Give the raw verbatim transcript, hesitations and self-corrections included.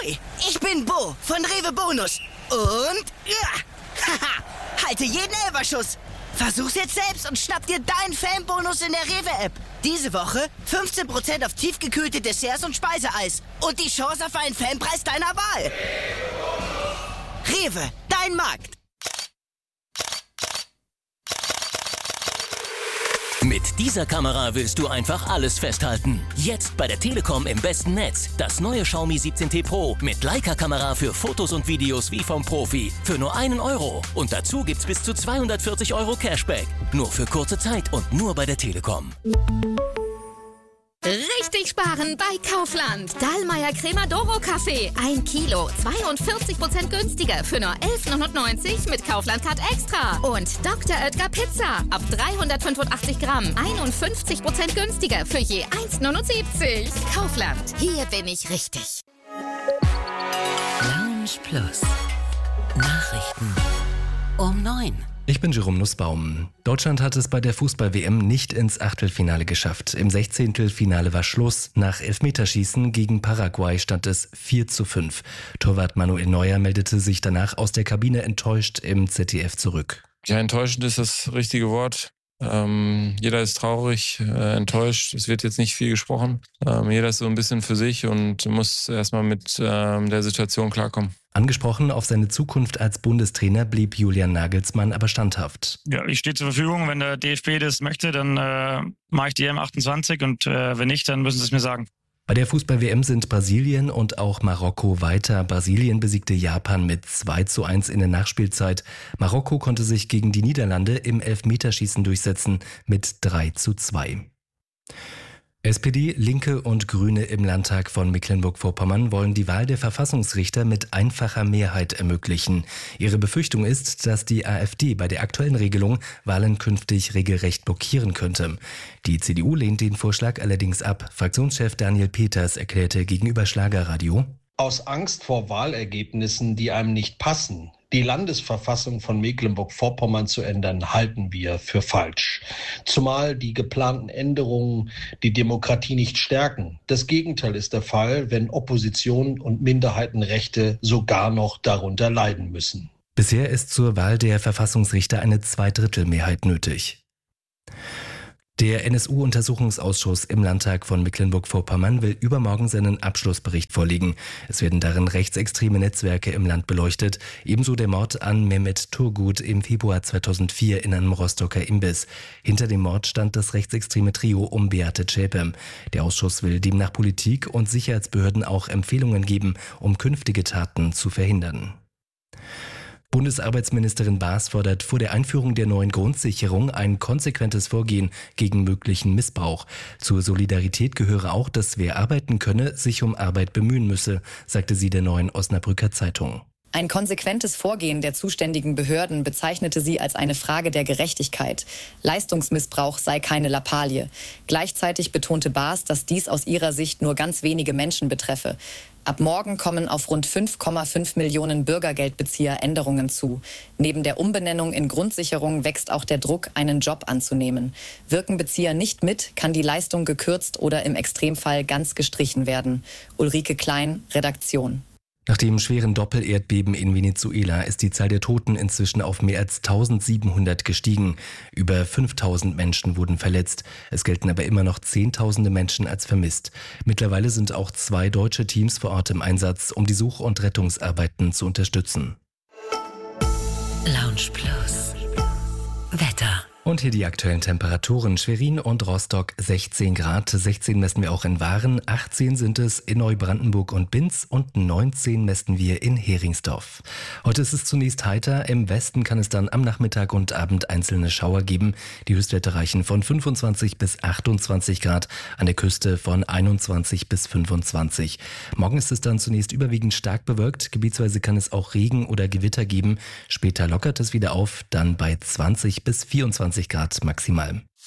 Hi, ich bin Bo von Rewe Bonus. Und ja, haha, halte jeden Elferschuss. Versuch's jetzt selbst und schnapp dir deinen Fanbonus in der Rewe-App. Diese Woche fünfzehn Prozent auf tiefgekühlte Desserts und Speiseeis. Und die Chance auf einen Fanpreis deiner Wahl. Rewe, dein Markt. Mit dieser Kamera willst du einfach alles festhalten. Jetzt bei der Telekom im besten Netz. Das neue Xiaomi siebzehn T Pro mit Leica-Kamera für Fotos und Videos wie vom Profi. Für nur einen Euro. Und dazu gibt's bis zu zweihundertvierzig Euro Cashback. Nur für kurze Zeit und nur bei der Telekom. Richtig sparen bei Kaufland. Dallmayr Cremadoro Kaffee. Ein Kilo, zweiundvierzig Prozent günstiger für nur elf neunundneunzig mit Kaufland-Card Extra. Und Doktor Oetker Pizza. Ab dreihundertfünfundachtzig Gramm. einundfünfzig Prozent günstiger für je eins neunundsiebzig. Kaufland. Hier bin ich richtig. Lounge Plus. Nachrichten um neun. Ich bin Jerome Nussbaum. Deutschland hat es bei der Fußball-W M nicht ins Achtelfinale geschafft. Im Sechzehntelfinale war Schluss. Nach Elfmeterschießen gegen Paraguay stand es vier zu fünf. Torwart Manuel Neuer meldete sich danach aus der Kabine enttäuscht im Z D F zurück. Ja, enttäuschend ist das richtige Wort. Ähm, jeder ist traurig, äh, enttäuscht. Es wird jetzt nicht viel gesprochen. Ähm, jeder ist so ein bisschen für sich und muss erstmal mit ähm, der Situation klarkommen. Angesprochen auf seine Zukunft als Bundestrainer blieb Julian Nagelsmann aber standhaft. Ja, ich stehe zur Verfügung. Wenn der D F B das möchte, dann äh, mache ich die E M achtundzwanzig und äh, wenn nicht, dann müssen sie es mir sagen. Bei der Fußball-W M sind Brasilien und auch Marokko weiter. Brasilien besiegte Japan mit zwei zu eins in der Nachspielzeit. Marokko konnte sich gegen die Niederlande im Elfmeterschießen durchsetzen mit drei zu zwei. S P D, Linke und Grüne im Landtag von Mecklenburg-Vorpommern wollen die Wahl der Verfassungsrichter mit einfacher Mehrheit ermöglichen. Ihre Befürchtung ist, dass die AfD bei der aktuellen Regelung Wahlen künftig regelrecht blockieren könnte. Die C D U lehnt den Vorschlag allerdings ab. Fraktionschef Daniel Peters erklärte gegenüber Schlagerradio: Aus Angst vor Wahlergebnissen, die einem nicht passen, die Landesverfassung von Mecklenburg-Vorpommern zu ändern, halten wir für falsch. Zumal die geplanten Änderungen die Demokratie nicht stärken. Das Gegenteil ist der Fall, wenn Opposition und Minderheitenrechte sogar noch darunter leiden müssen. Bisher ist zur Wahl der Verfassungsrichter eine Zweidrittelmehrheit nötig. Der N S U-Untersuchungsausschuss im Landtag von Mecklenburg-Vorpommern will übermorgen seinen Abschlussbericht vorlegen. Es werden darin rechtsextreme Netzwerke im Land beleuchtet, ebenso der Mord an Mehmet Turgut im Februar zweitausendvier in einem Rostocker Imbiss. Hinter dem Mord stand das rechtsextreme Trio um Beate Zschäpe. Der Ausschuss will demnach Politik und Sicherheitsbehörden auch Empfehlungen geben, um künftige Taten zu verhindern. Bundesarbeitsministerin Baas fordert vor der Einführung der neuen Grundsicherung ein konsequentes Vorgehen gegen möglichen Missbrauch. Zur Solidarität gehöre auch, dass wer arbeiten könne, sich um Arbeit bemühen müsse, sagte sie der Neuen Osnabrücker Zeitung. Ein konsequentes Vorgehen der zuständigen Behörden bezeichnete sie als eine Frage der Gerechtigkeit. Leistungsmissbrauch sei keine Lappalie. Gleichzeitig betonte Baas, dass dies aus ihrer Sicht nur ganz wenige Menschen betreffe. Ab morgen kommen auf rund fünf Komma fünf Millionen Bürgergeldbezieher Änderungen zu. Neben der Umbenennung in Grundsicherung wächst auch der Druck, einen Job anzunehmen. Wirken Bezieher nicht mit, kann die Leistung gekürzt oder im Extremfall ganz gestrichen werden. Ulrike Klein, Redaktion. Nach dem schweren Doppelerdbeben in Venezuela ist die Zahl der Toten inzwischen auf mehr als eintausendsiebenhundert gestiegen. Über fünftausend Menschen wurden verletzt. Es gelten aber immer noch Zehntausende Menschen als vermisst. Mittlerweile sind auch zwei deutsche Teams vor Ort im Einsatz, um die Such- und Rettungsarbeiten zu unterstützen. Lounge Plus. Wetter. Und hier die aktuellen Temperaturen. Schwerin und Rostock sechzehn Grad, sechzehn messen wir auch in Waren, achtzehn sind es in Neubrandenburg und Binz und neunzehn messen wir in Heringsdorf. Heute ist es zunächst heiter, im Westen kann es dann am Nachmittag und Abend einzelne Schauer geben. Die Höchstwerte reichen von fünfundzwanzig bis achtundzwanzig Grad, an der Küste von einundzwanzig bis fünfundzwanzig. Morgen ist es dann zunächst überwiegend stark bewölkt, gebietsweise kann es auch Regen oder Gewitter geben. Später lockert es wieder auf, dann bei zwanzig bis vierundzwanzig Grad maximal.